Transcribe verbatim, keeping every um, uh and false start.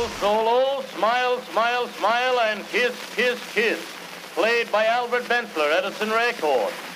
Smile, solo, smile, smile, smile, and kiss, kiss, kiss. Played by Albert Bentler, Edison Records.